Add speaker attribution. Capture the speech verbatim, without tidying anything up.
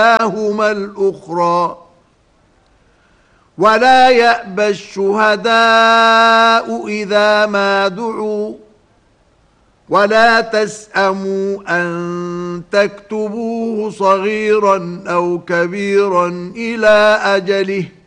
Speaker 1: إحداهما الأخرى. ولا يأبى الشهداء إذا ما دعوا ولا تسأموا أن تكتبوه صغيرا أو كبيرا إلى أجله